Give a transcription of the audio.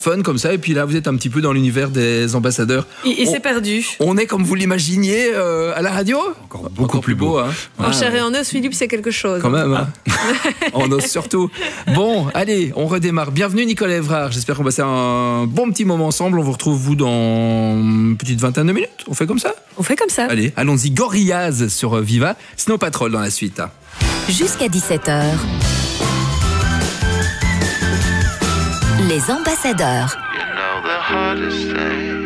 fun comme ça, et puis là vous êtes un petit peu dans l'univers des ambassadeurs. Il s'est perdu. On est comme vous l'imaginiez à la radio. Encore plus beau. Hein. En chair et en os, Philippe, c'est quelque chose. Quand même. Hein. En os surtout. Bon, allez, on redémarre. Bienvenue Nicolas Évrard. J'espère qu'on va passer un bon petit moment ensemble. On vous retrouve vous dans une petite vingtaine de minutes. On fait comme ça ? On fait comme ça. Allez, allons-y. Gorillaz sur Viva. Snow Patrol dans la suite. Jusqu'à 17h. Les ambassadeurs. You know the hardest thing